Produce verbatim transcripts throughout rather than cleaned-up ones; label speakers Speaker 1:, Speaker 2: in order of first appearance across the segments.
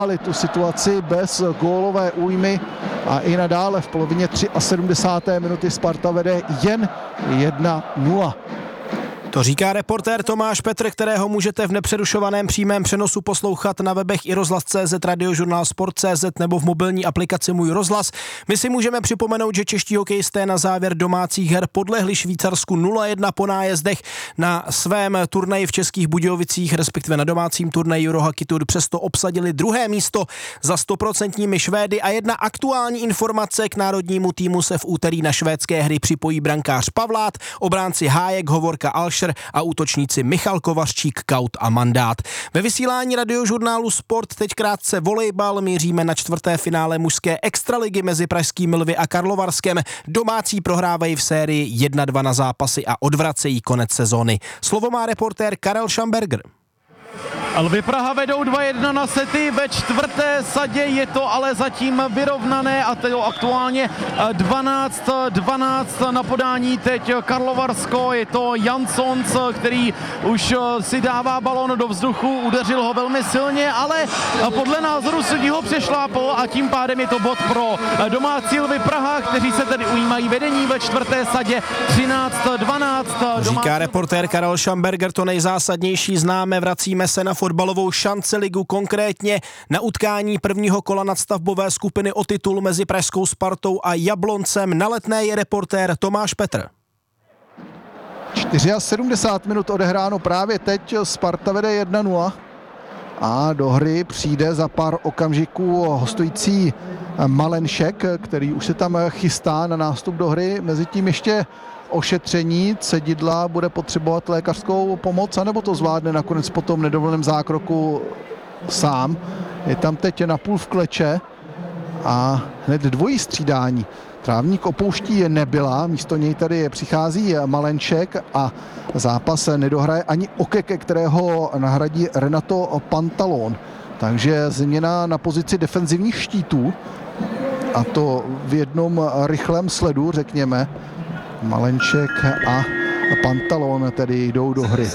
Speaker 1: tu situaci bez gólové újmy a i nadále v polovině sedmdesáté třetí minuty Sparta vede jen jedna nula.
Speaker 2: To říká reportér Tomáš Petr, kterého můžete v nepřerušovaném přímém přenosu poslouchat na webech i rozhlas tečka cé zet, radiožurnál sport tečka cé zet nebo v mobilní aplikaci Můj rozhlas. My si můžeme připomenout, že čeští hokejisté na závěr domácích her podlehli Švýcarsku nula jedna po nájezdech na svém turnaji v Českých Budějovicích, respektive na domácím turnaji Eurohockey Tour. Přesto obsadili druhé místo za stoprocentními Švédy a jedna aktuální informace: k národnímu týmu se v úterý na švédské hry připojí brankář Pavlát, obránci Hájek, Hovorka, Alš a útočníci Michal Kovařčík, Kaut a Mandát. Ve vysílání radiožurnálu Sport teď krátce volejbal. Míříme na čtvrté finále mužské extraligy mezi pražskými Lvy a Karlovarskem. Domácí prohrávají v sérii jedna dva na zápasy a odvracejí konec sezóny. Slovo má reportér Karel Schamberger.
Speaker 3: Lvy Praha vedou dva jedna na sety, ve čtvrté sadě je to ale zatím vyrovnané a to aktuálně dvanáct dvanáct na podání teď Karlovarsko. Je to Jansons, který už si dává balón do vzduchu, udeřil ho velmi silně, ale podle názoru sudí ho přešlápl a tím pádem je to bod pro domácí Lvy Praha, kteří se tedy ujímají vedení ve čtvrté sadě třináct dvanáct.
Speaker 2: Říká reportér Karel Schamberger, to nejzásadnější známe, vracíme se na fotbalovou šanceligu, konkrétně na utkání prvního kola nadstavbové skupiny o titul mezi pražskou Spartou a Jabloncem. Na Letné je reportér Tomáš Petr.
Speaker 1: sedmdesát čtyři minut odehráno právě teď, Sparta vede jedna nula a do hry přijde za pár okamžiků hostující Malenšek, který už se tam chystá na nástup do hry. Mezitím ještě ošetření Cedidla, bude potřebovat lékařskou pomoc, anebo to zvládne nakonec po tom nedovoleném zákroku sám. Je tam teď napůl v kleče a hned dvojí střídání. Trávník opouští je Nebyla, místo něj tady přichází Malenšek a zápas nedohraje ani Okeke, kterého nahradí Renato Pantalon. Takže změna na pozici defenzivních štítů a to v jednom rychlém sledu, řekněme. Malenček a Pantalon tedy jdou do hry.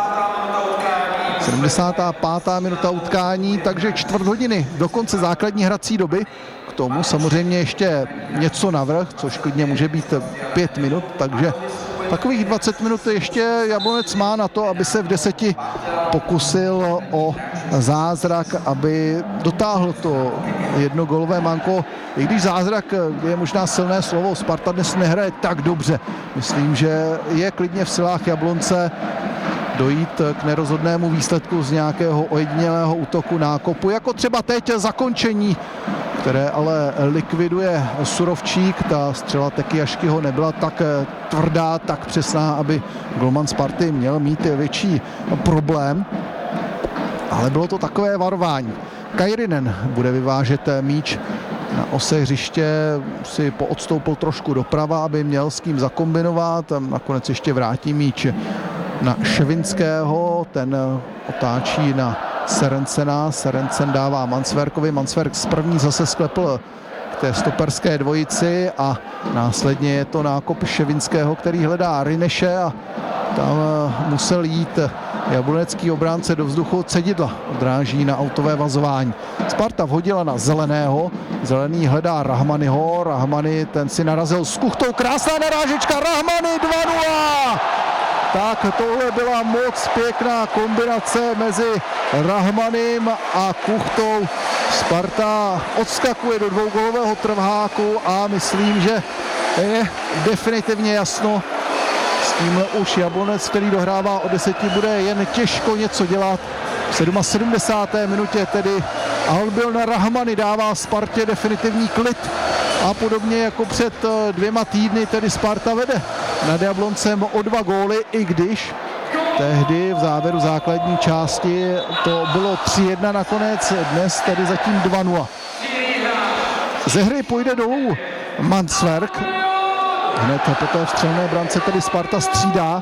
Speaker 1: sedmdesátá pátá minuta utkání, takže čtvrt hodiny do konce základní hrací doby. K tomu samozřejmě ještě něco navrch, což klidně může být pět minut, takže takových dvacet minut ještě Jablonec má na to, aby se v deseti pokusil o zázrak, aby dotáhl to jednogólové manko. I když zázrak je možná silné slovo, Sparta dnes nehraje tak dobře. Myslím, že je klidně v silách Jablonce dojít k nerozhodnému výsledku z nějakého ojedinělého útoku nákopu, jako třeba teď zakončení, které ale likviduje Surovčík. Ta střela Tekiaškyho nebyla tak tvrdá, tak přesná, aby golman Sparty měl mít větší problém, ale bylo to takové varování. Kairinen bude vyvážet míč na ose hřiště, si poodstoupil trošku doprava, aby měl s kým zakombinovat. Nakonec ještě vrátí míč na Ševinského, ten otáčí na Serencena, Serencen dává Mansverkovi, Mansverk z první zase sklepl k té stoperské dvojici a následně je to nákop Ševinského, který hledá Ryneše a tam musel jít jablonecký obránce do vzduchu. Cedidla odráží na autové vazování. Sparta vhodila na Zeleného, Zelený hledá Rahmanyho, Rahmany ten si narazil s Kuchtou, krásná narážečka, Rahmany dva nula! Tak tohle byla moc pěkná kombinace mezi Rahmanym a Kuchtou. Sparta odskakuje do dvougólového trvháku a myslím, že je definitivně jasno, s tím už Jablonec, který dohrává o deseti, bude jen těžko něco dělat. V sedmdesáté sedmé minutě tedy Albion Rahmany dává Spartě definitivní klid a podobně jako před dvěma týdny tedy Sparta vede nad Jabloncem o dva góly, i když tehdy v závěru základní části to bylo tři jedna nakonec, dnes tedy zatím dva nula. Ze hry půjde dolů Mansverk, hned po té vstřelné brance tedy Sparta střídá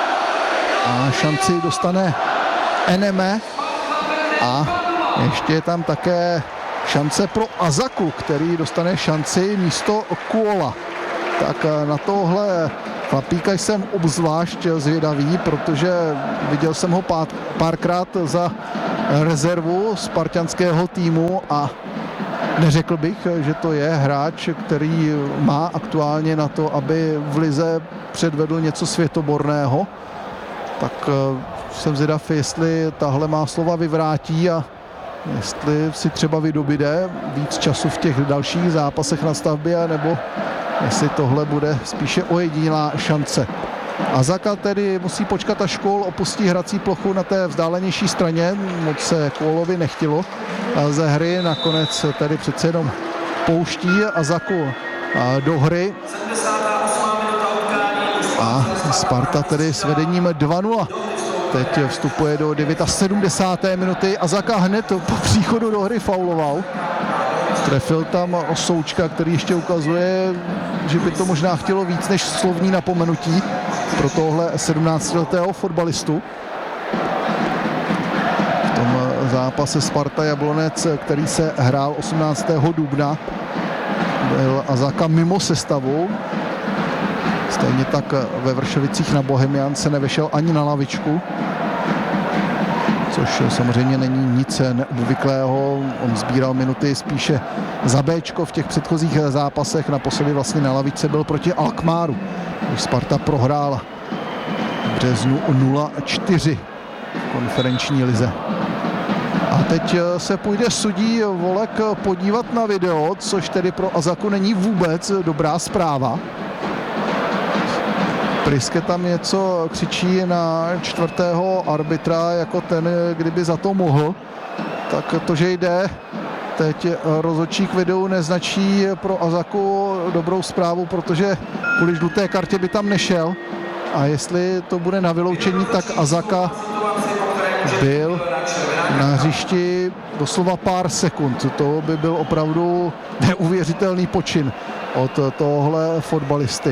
Speaker 1: a šanci dostane Eneme a ještě je tam také šance pro Azaku, který dostane šanci místo Kuola. Tak na tohle chlapíka jsem obzvlášť zvědavý, protože viděl jsem ho pár, párkrát za rezervu spartanského týmu a neřekl bych, že to je hráč, který má aktuálně na to, aby v lize předvedl něco světoborného. Tak jsem zvědav, jestli tahle má slova vyvrátí a jestli si třeba vydobyde víc času v těch dalších zápasech na stavbě, nebo jestli tohle bude spíše ojedinělá šance. Azaka tedy musí počkat, až Kohl opustí hrací plochu na té vzdálenější straně. Moc se Kohlovi nechtělo ze hry, nakonec tedy přece jenom pouští Azaku do hry. A Sparta tedy s vedením dva nula. Teď vstupuje do sedmdesáté deváté minuty. Azaka hned po příchodu do hry fauloval. Trefil tam Součka, který ještě ukazuje, že by to možná chtělo víc než slovní napomenutí pro tohle sedmnáctiletého fotbalistu. V tom zápase Sparta Jablonec, který se hrál osmnáctého dubna, byl Azaka mimo sestavu. Stejně tak ve Vršovicích na Bohemian se nevešel ani na lavičku, což samozřejmě není nic neobvyklého. On sbíral minuty spíše za Béčko v těch předchozích zápasech. Naposledy vlastně na lavičce byl proti Alkmáru, když Sparta prohrála v březnu nula čtyři v konferenční lize. A teď se půjde sudí Volek podívat na video, což tedy pro Azaku není vůbec dobrá zpráva. Priske tam něco křičí na čtvrtého arbitra, jako ten, kdyby za to mohl. Tak to, že jde teď rozhodčí k videu, neznačí pro Azaku dobrou zprávu, protože kvůli žluté kartě by tam nešel. A jestli to bude na vyloučení, tak Azaka byl na hřišti doslova pár sekund. To by byl opravdu neuvěřitelný počin od tohle fotbalisty.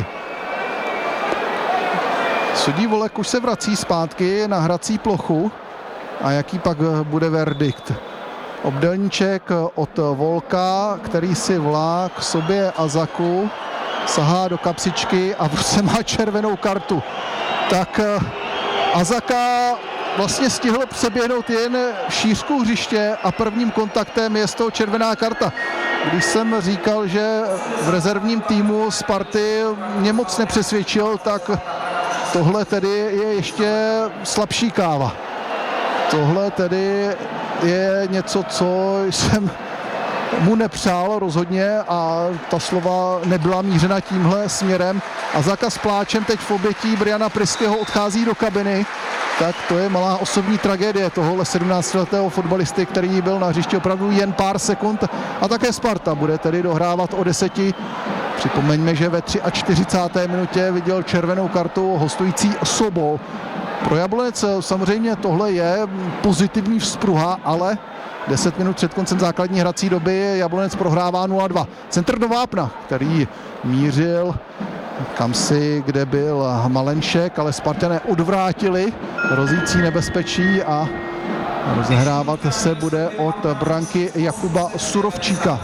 Speaker 1: Sudí Volek už se vrací zpátky na hrací plochu. A jaký pak bude verdikt? Obdelníček od Volka, který si volá k sobě Azaku, sahá do kapsičky a v ruce má červenou kartu. Tak Azaka vlastně stihl přeběhnout jen šířku hřiště a prvním kontaktem je z toho červená karta. Když jsem říkal, že v rezervním týmu Sparty mě moc nepřesvědčil, tak tohle tedy je ještě slabší káva. Tohle tedy je něco, co jsem mu nepřál rozhodně a ta slova nebyla mířena tímhle směrem. A Azaka s pláčem teď v obětí Briana Priskeho odchází do kabiny. Tak to je malá osobní tragédie tohohle sedmnáctiletého fotbalisty, který byl na hřišti opravdu jen pár sekund. A také Sparta bude tedy dohrávat o deseti. Připomeňme, že ve čtyřicáté třetí minutě viděl červenou kartu hostující Sobol. Pro Jablonec samozřejmě tohle je pozitivní vzpruha, ale deset minut před koncem základní hrací doby Jablonec prohrává nula dva. Centr do vápna, který mířil kamsi, kde byl Malenšek, ale Spartané odvrátili hrozící nebezpečí a rozehrávat se bude od branky Jakuba Surovčíka.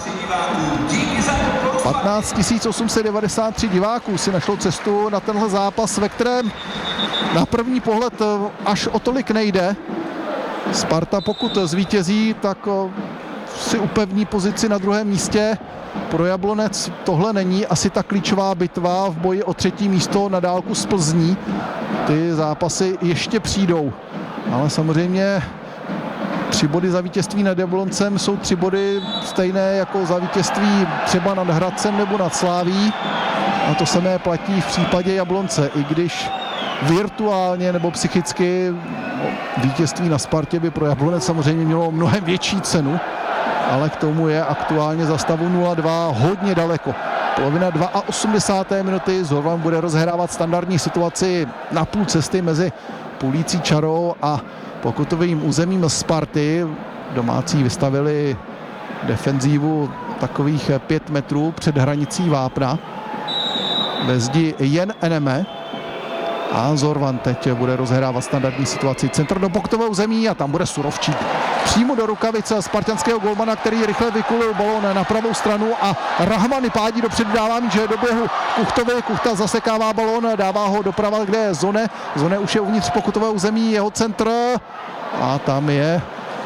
Speaker 1: patnáct tisíc osm set devadesát tři diváků si našlo cestu na tenhle zápas, ve kterém na první pohled až o tolik nejde. Sparta pokud zvítězí, tak si upevní pozici na druhém místě. Pro Jablonec tohle není asi ta klíčová bitva v boji o třetí místo na dálku z Plzní. Ty zápasy ještě přijdou, ale samozřejmě tři body za vítězství nad Jabloncem jsou tři body stejné jako za vítězství třeba nad Hradcem nebo nad Sláví. A to samé platí v případě Jablonce, i když virtuálně nebo psychicky vítězství na Spartě by pro Jablonec samozřejmě mělo mnohem větší cenu, ale k tomu je aktuálně za stavu nula dva hodně daleko. Polovina osmdesáté druhé minuty, Zorvan bude rozhrávat standardní situaci na půl cesty mezi Pulící čarou a pokutovým územím Sparty. Domácí vystavili defenzívu takových pět metrů před hranicí vápna. Ve zdi jen Eneme. A Zorvan teď bude rozhrávat standardní situaci. Centr do pokutového území a tam bude Surovčík. Přímo do rukavice spartanského golmana, který rychle vykulil balón na pravou stranu a Rahmany pádí dopředu, dává míč do běhu Kuchtovi. Kuchta zasekává balón, dává ho doprava, kde je Zone. Zone už je uvnitř pokutového území, jeho centr a tam je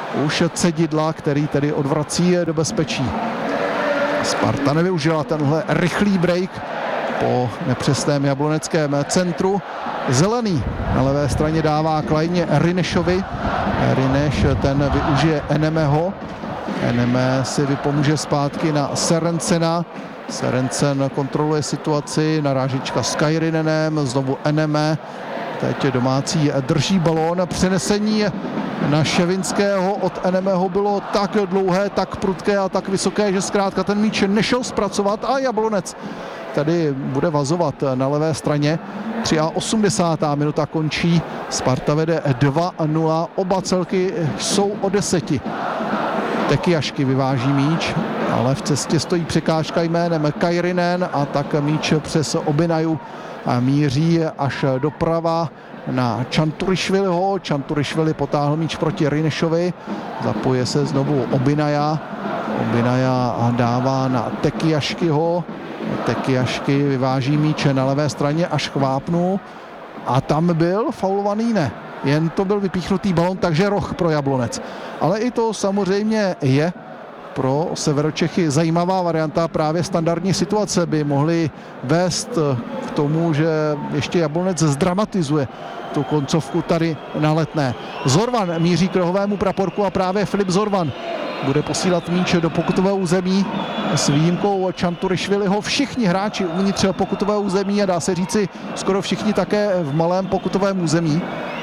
Speaker 1: už Cedidla, který tedy odvrací do bezpečí. Sparta nevyužila tenhle rychlý break po nepřesném jabloneckém centru. Zelený na levé straně dává klajně Rinešovi. Rineš ten využije Enemeho. Eneme si vypomůže zpátky na Serencena. Serencen kontroluje situaci, narážička s Kairinenem, znovu Eneme. Teď domácí drží balón, přenesení na Ševinského od Enemeho bylo tak dlouhé, tak prudké a tak vysoké, že zkrátka ten míč nešel zpracovat a Jablonec tady bude vazovat na levé straně. osmdesátá třetí minuta končí, Sparta vede dva nula, oba celky jsou o deseti. Tekiašky vyváží míč, ale v cestě stojí překážka jménem Kairinen a tak míč přes Obinaju a míří až doprava na Čanturišviliho. Čanturišvili potáhl míč proti Rinešovi, zapoje se znovu Obinaja. Obinaja dává na Tekiaškyho. Tekiašky vyváží míč na levé straně až Chvápnu a tam byl faulovaný, ne. Jen to byl vypíchnutý balon, takže roh pro Jablonec. Ale i to samozřejmě je pro Severočechy zajímavá varianta. Právě standardní situace by mohly vést k tomu, že ještě Jablonec zdramatizuje tu koncovku tady na Letné. Zorvan míří k rohovému praporku a právě Filip Zorvan bude posílat míč do pokutového území s výjimkou Čanturišviliho. Všichni hráči uvnitř pokutového území a dá se říci skoro všichni také v malém pokutovém území.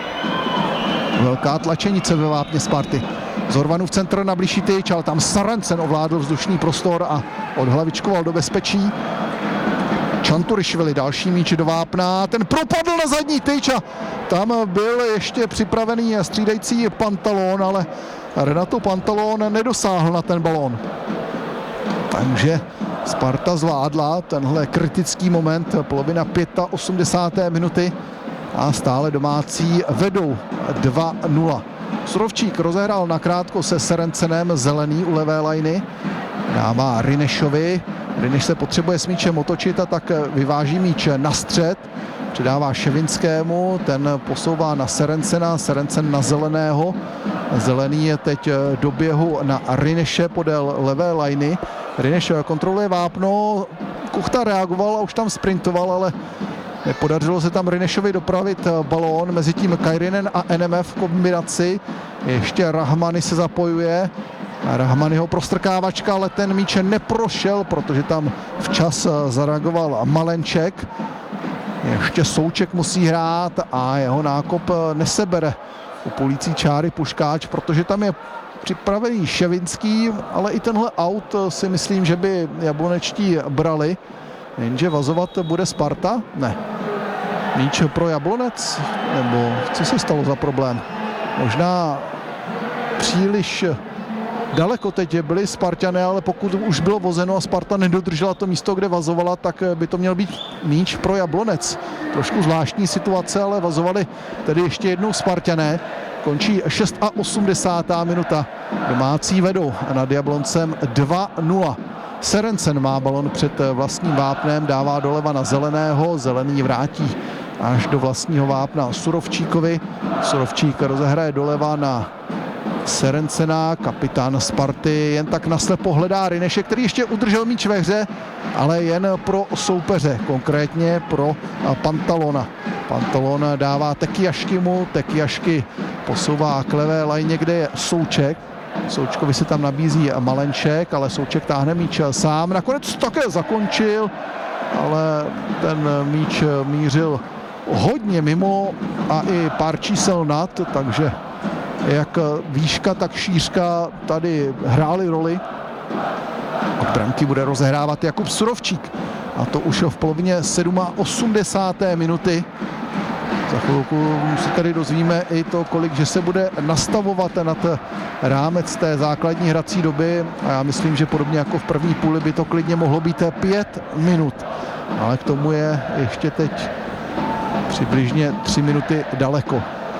Speaker 1: Velká tlačenice ve vápně Sparty. Zorvanův centr na blížší tyč, ale tam Serencen ovládl vzdušný prostor a odhlavičkoval do bezpečí. Čanturišvili, další míč do vápna, ten propadl na zadní tyč a tam byl ještě připravený střídající Pantalon, ale Renato Pantalon nedosáhl na ten balón. Takže Sparta zvládla tenhle kritický moment, polovina osmdesáté páté minuty a stále domácí vedou dva nula. Surovčík rozehrál nakrátko se Serencenem, zelený u levé lajny, dává Rinešovi. Rineš se potřebuje s míčem otočit a tak vyváží míč na střed, předává Ševinskému, ten posouvá na Serencena, Serencen na zeleného. Zelený je teď do běhu na Rineše podél levé lajny. Rineš kontroluje vápno, Kuchta reagoval a už tam sprintoval, ale nepodařilo se tam Rinešovi dopravit balón, mezitím Kairinen a N M F v kombinaci. Ještě Rahmani se zapojuje. Rahmaniho prostrkávačka, ale ten míč neprošel, protože tam včas zareagoval Malenček. Ještě Souček musí hrát a jeho nákop nesebere u polící čáry Puškáč, protože tam je připravený Ševinský, ale i tenhle aut si myslím, že by jablonečtí brali. Jenže vazovat bude Sparta? Ne. Míč pro Jablonec? Nebo co se stalo za problém? Možná příliš daleko teď byli Spartané, ale pokud už bylo vozeno a Sparta nedodržela to místo, kde vazovala, tak by to měl být míč pro Jablonec. Trošku zvláštní situace, ale vazovali tedy ještě jednou Spartané. Končí osmdesátá šestá minuta. Domácí vedou nad Jabloncem dva nula. Serencen má balon před vlastním vápnem, dává doleva na zeleného, zelený vrátí až do vlastního vápna Surovčíkovi. Surovčík rozehraje doleva na Serencena, kapitán Sparty jen tak naslepo hledá Rineše, který ještě udržel míč ve hře, ale jen pro soupeře, konkrétně pro Pantalona. Pantalon dává Tekiaškymu, Tekiašky posouvá k levé lajně, kde je Souček. Součkovi se tam nabízí Malenček, ale Souček táhne míč sám. Nakonec také zakončil, ale ten míč mířil hodně mimo a i pár čísel nad, takže jak výška, tak šířka tady hrály roli. Od branky bude rozehrávat Jakub Surovčík. A to už v polovině osmdesáté sedmé minuty. Za chvilku se tady dozvíme i to, kolik, že se bude nastavovat nad rámec té základní hrací doby. A já myslím, že podobně jako v první půli by to klidně mohlo být pět minut. Ale k tomu je ještě teď přibližně tři minuty daleko.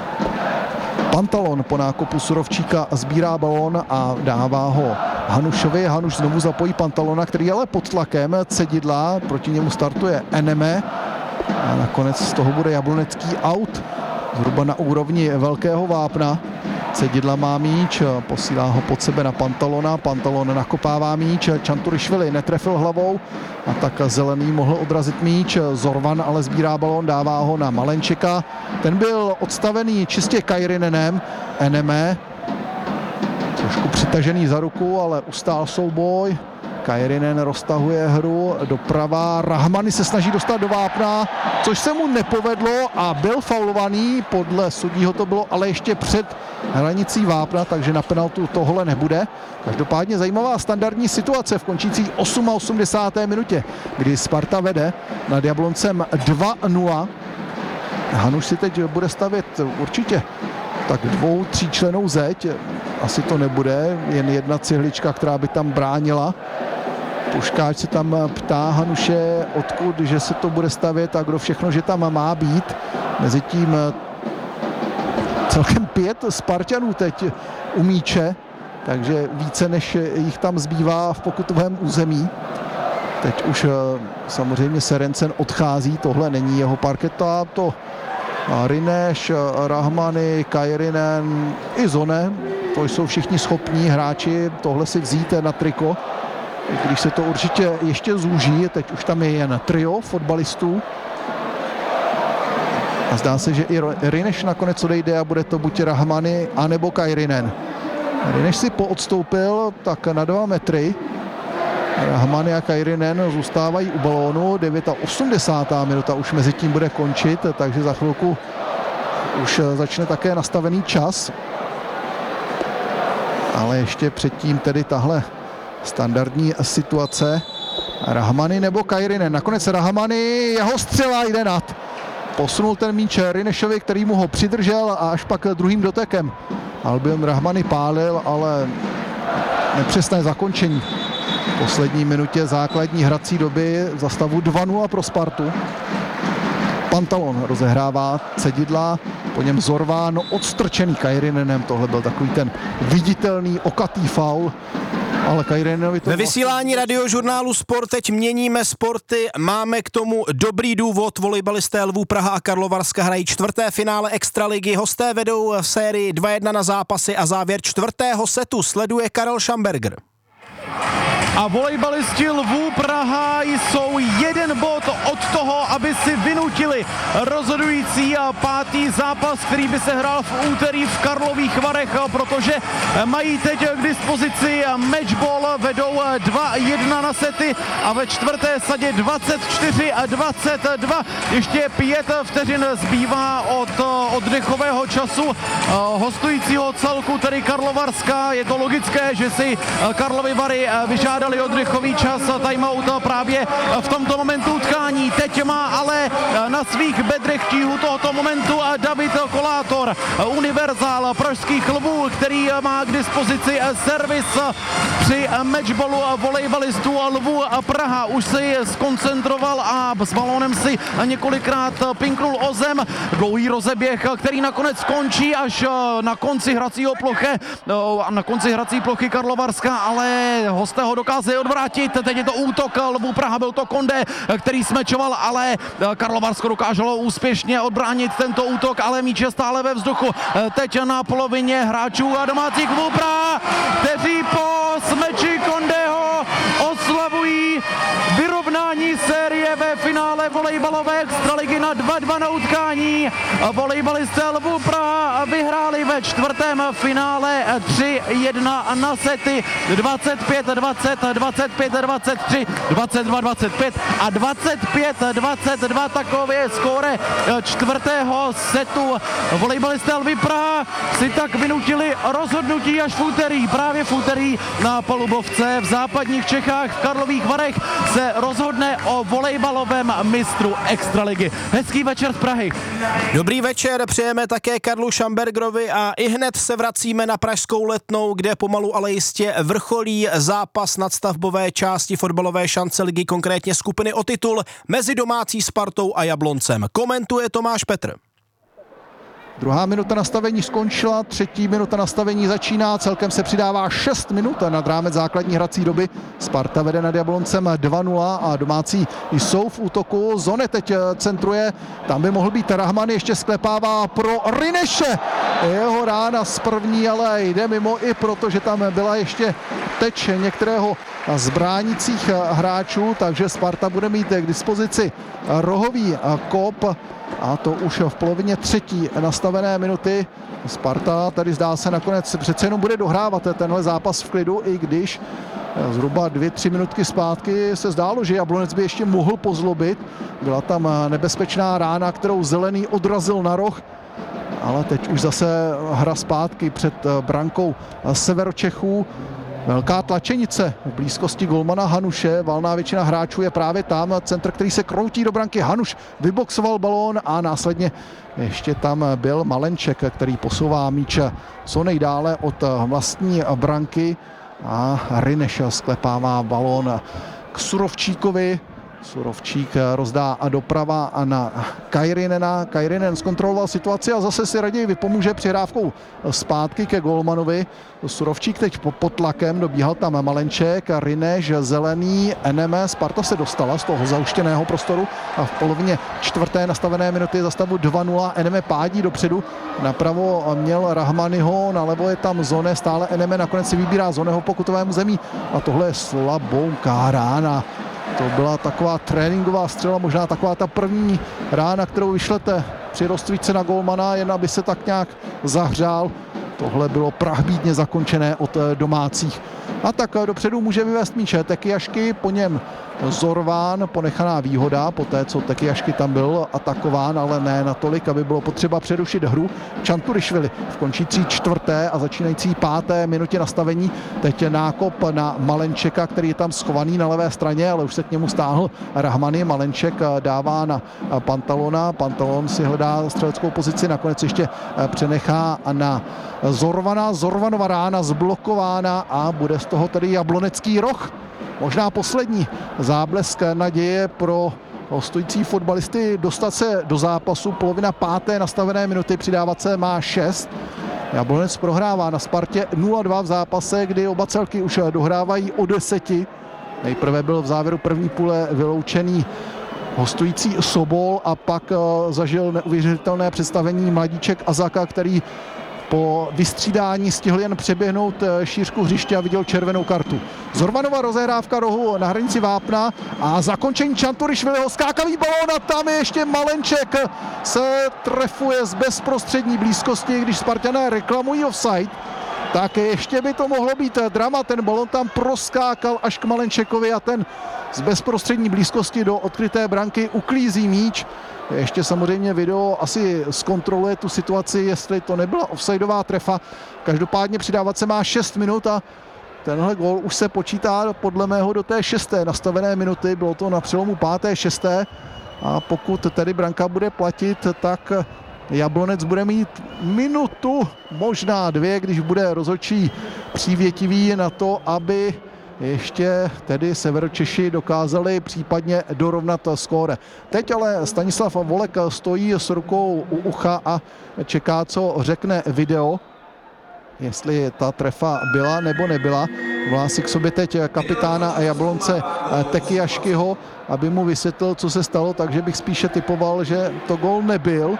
Speaker 1: Pantalon po nákopu Surovčíka sbírá balón a dává ho Hanušovi. Hanuš znovu zapojí Pantalona, který je ale pod tlakem Cedidla. Proti němu startuje Eneme. A nakonec z toho bude jablonecký aut. Zhruba na úrovni velkého vápna. Cedidla má míč, posílá ho pod sebe na Pantalona, Pantalon nakopává míč, Čanturišvili netrefil hlavou a tak Zelený mohl odrazit míč, Zorvan ale sbírá balón, dává ho na Malenčeka, ten byl odstavený čistě Kairinenem, Eneme trošku přitažený za ruku, ale ustál souboj. Kairinen roztahuje hru doprava, Rahmani se snaží dostat do vápna, což se mu nepovedlo a byl faulovaný, podle sudího to bylo ale ještě před hranicí vápna, takže na penaltu tohle nebude. Každopádně zajímavá standardní situace v končící osmadesáté osmé minutě, kdy Sparta vede nad Jabloncem dva nula. Hanuš si teď bude stavět určitě tak dvou, tříčlennou zeď, asi to nebude, jen jedna cihlička, která by tam bránila. Puškáč se tam ptá Hanuše, odkud, že se to bude stavět a kdo všechno, že tam má být. Mezitím celkem pět Spartanů teď u míče, takže více než jich tam zbývá v pokutovém území. Teď už samozřejmě Serencen odchází, tohle není jeho parketa, to Rineš, Rahmani, Kairinen i Zone, to jsou všichni schopní hráči tohle si vzít na triko, když se to určitě ještě zúží, teď už tam je jen trio fotbalistů. A zdá se, že i Rineš nakonec odejde a bude to buď Rahmani, anebo Kairinen. Rineš si poodstoupil tak na dva metry. Rahmani a Kairinen zůstávají u balónu. osmdesátá devátá minuta už mezi tím bude končit, takže za chvilku už začne také nastavený čas. Ale ještě předtím tedy tahle standardní situace. Rahmani nebo Kairinen. Nakonec Rahmani, jeho střela jde nad. Posunul ten míč Rinešovi, který mu ho přidržel a až pak druhým dotekem Albion Rahmani pálil, ale nepřesné zakončení. V poslední minutě základní hrací doby za stavu dva nula pro Spartu. Pantalon rozehrává Cedidla, po něm Zorván odstrčený Kairinenem. Tohle byl takový ten viditelný okatý faul. Ale Kairinenovi to
Speaker 2: Ve vysílání radiožurnálu Sport teď měníme sporty. Máme k tomu dobrý důvod. Volejbalisté Lvů Praha a Karlovarska hrají čtvrté finále extraligy. Hosté vedou v sérii dva jedna na zápasy a závěr čtvrtého setu sleduje Karel Schamberger.
Speaker 3: A volejbalisti Lvů Praha jsou jeden bod od toho, aby si vynutili rozhodující pátý zápas, který by se hrál v úterý v Karlových Varech, protože mají teď k dispozici matchball, vedou dva jedna na sety a ve čtvrté sadě dvacet čtyři a dvacet dva. Ještě pět vteřin zbývá od oddechového času hostujícího celku, tedy Karlovarska. Je to logické, že si Karlovy Vary vyžádali oddechový čas, timeout právě v tomto momentu utkání. Teď má ale na svých bedrech tíhu tohoto momentu David Kolátor, univerzál pražských Lvů, který má k dispozici servis při matchballu volejbalistů Lvů Praha. Už si skoncentroval a s balónem si několikrát pinknul o zem. Dlouhý rozeběh, který nakonec skončí až na konci hracího plochy, na konci hrací plochy Karlovarska, ale hosté ho dokázali odvrátit. Teď je to útok Lvů Praha, byl to Konde, který smečoval, ale Karlovarsko dokáželo úspěšně odbránit tento útok, ale míč je stále ve vzduchu. Teď na polovině hráčů a domácích Lvů Praha, kteří po smeči Kondeho oslavují vyrovnání série ve finále volejbalové extraligy na dva dva na utkání. Volejbalisté Lvů Praha vyhráli ve čtvrtém finále tři jedna na sety, dvacet pět dvacet, dvacet pět dvacet tři, dvacet dva dvacet pět a dvacet pět dvacet dva. Takové je skóre čtvrtého setu. Volejbalisté Lvů Praha si tak vynutili rozhodnutí až v úterý. Právě v úterý na palubovce v západních Čechách v Karlových Varech se rozhodne o volejbalovém mistru extraligy. Hezký večer z Prahy.
Speaker 2: Dobrý večer, přejeme také Karlu Schambergerovi a i hned se vracíme na pražskou Letnou, kde pomalu ale jistě vrcholí zápas nadstavbové části fotbalové šance ligy, konkrétně skupiny o titul mezi domácí Spartou a Jabloncem. Komentuje Tomáš Petr.
Speaker 1: Druhá minuta nastavení skončila, třetí minuta nastavení začíná, celkem se přidává šest minut nad rámec základní hrací doby. Sparta vede nad Jabloncem dva nula a domácí jsou v útoku. Zone teď centruje, tam by mohl být Rahman, ještě sklepává pro Rineše. jeho rána z první, ale jde mimo i proto, že tam byla ještě teč některého z bránících hráčů, takže Sparta bude mít k dispozici rohový kop a to už v polovině třetí nastavené minuty. Sparta tady zdá se nakonec přece jenom bude dohrávat tenhle zápas v klidu, i když zhruba dvě, tři minutky zpátky se zdálo, že Jablonec by ještě mohl pozlobit. Byla tam nebezpečná rána, kterou Zelený odrazil na roh, ale teď už zase hra zpátky před brankou Severočechů. Velká tlačenice v blízkosti golmana Hanuše, valná většina hráčů je právě tam, centr, který se kroutí do branky, Hanuš vyboxoval balón a následně ještě tam byl Malenček, který posouvá míč co nejdále od vlastní branky a Rineš sklepává balón k Surovčíkovi. Surovčík rozdá a doprava a na Kajrinena. Kajrinen zkontroloval situaci a zase si raději vypomůže přihrávkou zpátky ke golmanovi. Surovčík teď pod tlakem, dobíhal tam Malenček, Rineš, Zelený, Eneme. Sparta se dostala z toho zauštěného prostoru a v polovině čtvrté nastavené minuty za stavu dva nula. Eneme pádí dopředu, napravo měl Rahmanyho, nalevo je tam Zone, stále Eneme nakonec si vybírá Zoneho pokutovému zemí a tohle je slabouká rána. To byla taková tréninková střela, možná taková ta první rána, kterou vyšlete při rozcvičce na golmana, jen aby se tak nějak zahřál. Tohle bylo prahbídně zakončené od domácích. A tak dopředu může vyvést míč Tekyjašky, po něm Zorván, ponechaná výhoda, po té, co Tekyjašky tam byl atakován, ale ne natolik, aby bylo potřeba přerušit hru. Čanturišvili v končící čtvrté a začínající páté minutě nastavení. Teď je nákop na Malenčeka, který je tam schovaný na levé straně, ale už se k němu stáhl Rahmany. Malenček dává na Pantalona, Pantalon si hledá střeleckou pozici, nakonec ještě přenechá na Zorvana. Zorvanova rána zblokována a bude z toho tedy jablonecký roh. Možná poslední záblesk naděje pro hostující fotbalisty dostat se do zápasu. Polovina páté nastavené minuty, přidávat se má šest. Jablonec prohrává na Spartě nula dva v zápase, kdy oba celky už dohrávají o deseti. Nejprve byl v závěru první půle vyloučený hostující Sobol a pak zažil neuvěřitelné představení mladíček Azaka, který po vystřídání stihl jen přeběhnout šířku hřiště a viděl červenou kartu. Zorvanova rozehrávka rohu na hranici vápna a zakončení Čanturišviliho, skákavý balón a tam je ještě Malenček, se trefuje z bezprostřední blízkosti, když Spartané reklamují offside. Tak ještě by to mohlo být drama, ten balón tam proskákal až k Malenčekovi a ten z bezprostřední blízkosti do odkryté branky uklízí míč. Ještě samozřejmě video asi zkontroluje tu situaci, jestli to nebyla offsideová trefa. Každopádně přidávat se má šest minut a tenhle gól už se počítá podle mého do té šesté nastavené minuty. Bylo to na přelomu páté, šesté a pokud tedy branka bude platit, tak Jablonec bude mít minutu, možná dvě, když bude rozhodčí přívětivý na to, aby ještě tedy Severočeši dokázali případně dorovnat skóre. Teď ale Stanislav Volek stojí s rukou u ucha a čeká, co řekne video. Jestli ta trefa byla nebo nebyla. Hlásí k sobě teď kapitána Jablonce Tekyjaškyho, aby mu vysvětlil, co se stalo, takže bych spíše typoval, že to gól nebyl.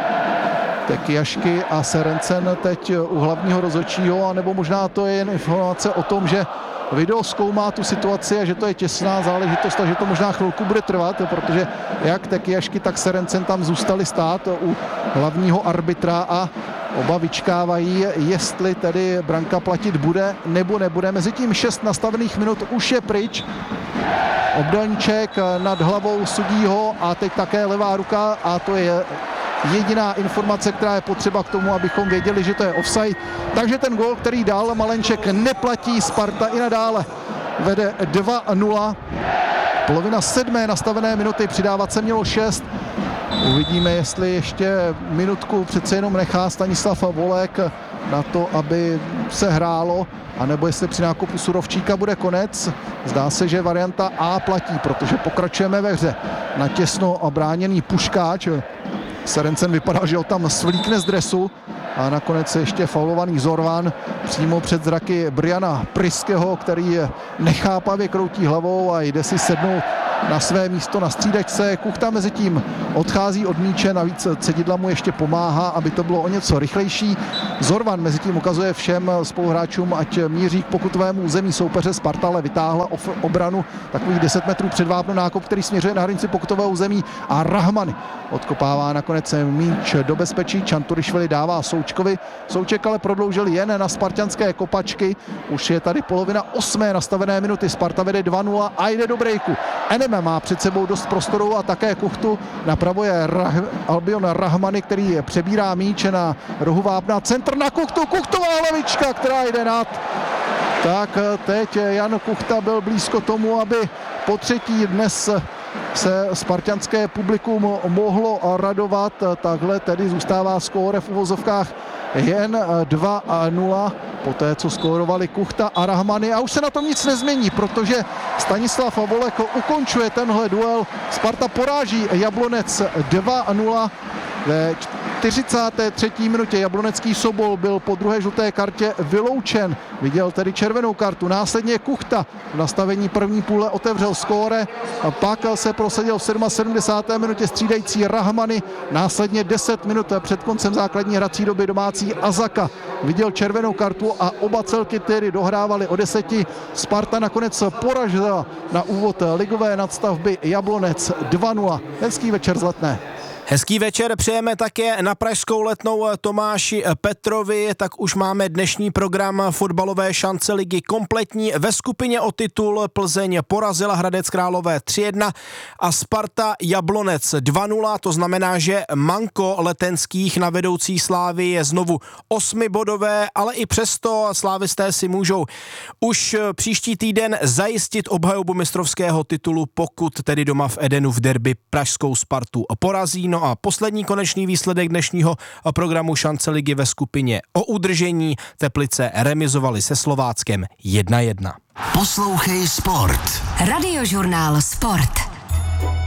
Speaker 1: Tekyjašky a Serencen teď u hlavního rozhodčího, anebo možná to je jen informace o tom, že video zkoumá tu situaci a že to je těsná záležitost a že to možná chvilku bude trvat, protože jak Tekyjašky, tak Serencen tam zůstali stát u hlavního arbitra a oba vyčkávají, jestli tedy branka platit bude nebo nebude. Mezitím šest nastavených minut už je pryč. Obdelníček nad hlavou sudího a teď také levá ruka a to je jediná informace, která je potřeba k tomu, abychom věděli, že to je offside. Takže ten gól, který dal Malenček, neplatí. Sparta i nadále vede dva nula. Polovina sedmé nastavené minuty, přidávat se mělo šest. Uvidíme, jestli ještě minutku přece jenom nechá Stanislav Volek na to, aby se hrálo, anebo jestli při nákupu Surovčíka bude konec. Zdá se, že varianta A platí, protože pokračujeme ve hře. Natěsno bráněný Puškáč. Serencen vypadá, že ho tam svlíkne z dresu a nakonec ještě faulovaný Zorván přímo před zraky Briana Priského, který nechápavě kroutí hlavou a jde si sednout na své místo na střídačce. Kuchta mezi tím odchází od míče, navíc Cedidla mu ještě pomáhá, aby to bylo o něco rychlejší. Zorvan mezi tím ukazuje všem spoluhráčům, ať míří k pokutovému území soupeře. Sparta ale vytáhla obranu takových deset metrů před vápno, nákop, který směřuje na hranici pokutového území a Rahmany odkopává nakonec míč do bezpečí. Čanturišvili dává Součkovi. Souček ale prodloužil jen na spartanské kopačky. Už je tady polovina osmé nastavené minuty. Sparta vede dva nula a jde do breaku. Eneme má před sebou dost prostoru a také Kuchtu. Napravo je Rah- Albion Rahmany, který přebírá míč na rohu vápna. Centr na Kuchtu. Kuchtová hlavička, která jde nad. Tak teď Jan Kuchta byl blízko tomu, aby po třetí dnes se spartanské publikum mohlo radovat. Takhle tedy zůstává skóre v uvozovkách jen dva nula. Poté, co skórovali Kuchta a Rahmany. A už se na tom nic nezmění, protože Stanislav Volek ukončuje tenhle duel. Sparta poráží Jablonec dva nula. Ve čtyřicáté třetí minutě Jablonecký Sobol byl po druhé žluté kartě vyloučen. Viděl tedy červenou kartu. Následně Kuchta v nastavení první půle otevřel skóre. Pak se prosadil v sedmdesáté sedmé minutě střídající Rahmany. Následně deset minut před koncem základní hrací doby domácí Azaka viděl červenou kartu a oba celky tedy dohrávali o deseti. Sparta nakonec poražila na úvod ligové nadstavby Jablonec dva nula. Hezký večer z Letné.
Speaker 2: Hezký večer přejeme také na pražskou Letnou Tomáši Petrovi, tak už máme dnešní program fotbalové šance ligy kompletní. Ve skupině o titul Plzeň porazila Hradec Králové tři jedna a Sparta Jablonec dva nula, to znamená, že manko letenských na vedoucí Slávy je znovu osmibodové, ale i přesto slávisté si můžou už příští týden zajistit obhajobu mistrovského titulu, pokud tedy doma v Edenu v derby pražskou Spartu porazí. No a poslední konečný výsledek dnešního programu šance ligy ve skupině o udržení. Teplice remizovali se Slováckem jedna jedna.
Speaker 4: Poslouchej Sport.
Speaker 5: Radiožurnál Sport.